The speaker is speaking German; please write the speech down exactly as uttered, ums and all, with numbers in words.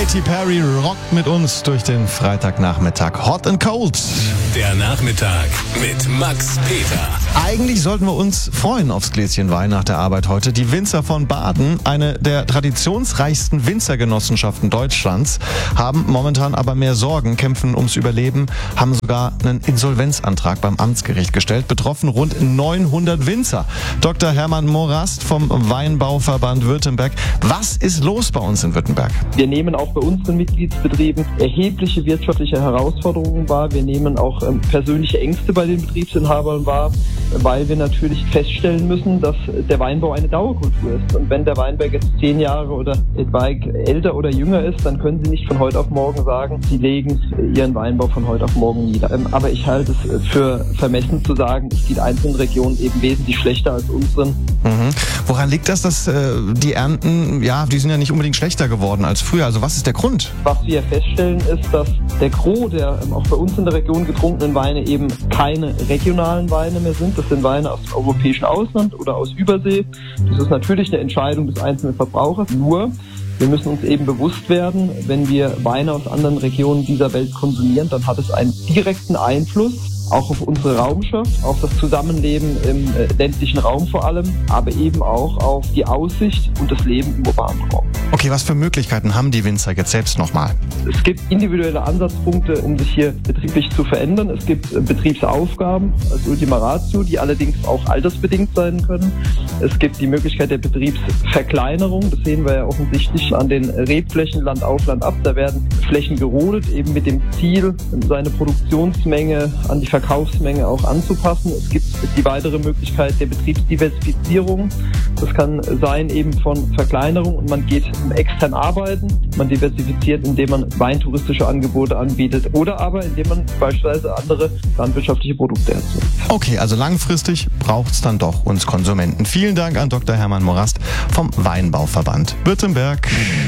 Katy Perry rockt mit uns durch den Freitagnachmittag. Hot and Cold. Der Nachmittag mit Max Peter. Eigentlich sollten wir uns freuen aufs Gläschen Wein nach der Arbeit heute. Die Winzer von Baden, eine der traditionsreichsten Winzergenossenschaften Deutschlands, haben momentan aber mehr Sorgen, kämpfen ums Überleben, haben sogar einen Insolvenzantrag beim Amtsgericht gestellt. Betroffen rund neunhundert Winzer. Doktor Hermann Morast vom Weinbauverband Württemberg. Was ist los bei uns in Württemberg? Wir nehmen auch bei unseren Mitgliedsbetrieben erhebliche wirtschaftliche Herausforderungen wahr. Wir nehmen auch ähm, persönliche Ängste bei den Betriebsinhabern wahr, weil wir natürlich feststellen müssen, dass der Weinbau eine Dauerkultur ist. Und wenn der Weinberg jetzt zehn Jahre oder etwaig älter oder jünger ist, dann können Sie nicht von heute auf morgen sagen, Sie legen Ihren Weinbau von heute auf morgen nieder. Ähm, aber ich halte es für vermessen zu sagen, es geht einzelnen Regionen eben wesentlich schlechter als unseren. Mhm. Woran liegt das, dass äh, die Ernten, ja, die sind ja nicht unbedingt schlechter geworden als früher? Also was ist der Grund? Was wir feststellen ist, dass der Gros der ähm, auch bei uns in der Region getrunkenen Weine eben keine regionalen Weine mehr sind. Das sind Weine aus dem europäischen Ausland oder aus Übersee. Das ist natürlich eine Entscheidung des einzelnen Verbrauchers. Nur, wir müssen uns eben bewusst werden, wenn wir Weine aus anderen Regionen dieser Welt konsumieren, dann hat es einen direkten Einfluss auch auf unsere Raumschaft, auf das Zusammenleben im äh, ländlichen Raum vor allem, aber eben auch auf die Aussicht und das Leben im urbanen Raum. Okay, was für Möglichkeiten haben die Winzer jetzt selbst nochmal? Es gibt individuelle Ansatzpunkte, um sich hier betrieblich zu verändern. Es gibt äh, Betriebsaufgaben als Ultima Ratio, die allerdings auch altersbedingt sein können. Es gibt die Möglichkeit der Betriebsverkleinerung. Das sehen wir ja offensichtlich an den Rebflächen Land auf, Land ab. Da werden Flächen gerodet, eben mit dem Ziel, seine Produktionsmenge an die Verkaufsmenge auch anzupassen. Es gibt die weitere Möglichkeit der Betriebsdiversifizierung. Das kann sein eben von Verkleinerung und man geht extern arbeiten. Man diversifiziert, indem man weintouristische Angebote anbietet oder aber indem man beispielsweise andere landwirtschaftliche Produkte erzeugt. Okay, also langfristig braucht es dann doch uns Konsumenten. Vielen Dank an Doktor Hermann Morast vom Weinbauverband Württemberg.